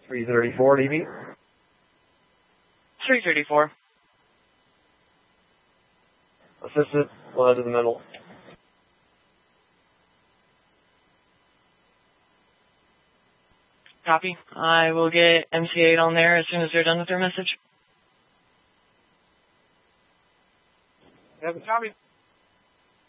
334, DB. 334. Assistant, we'll head to the middle. Copy. I will get MC8 on there as soon as they're done with their message. Copy.